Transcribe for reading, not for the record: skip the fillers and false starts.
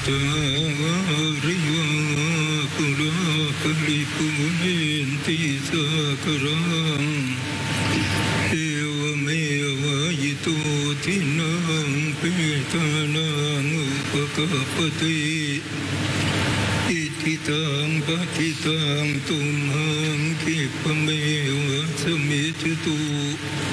าริยาปุราปริปุเรนติสากรังเอวเมวะยิโตทินังเปตานังอุปกปปติอิทิตังปฏิตังตุมหังคิปะเมวะสมิจตุ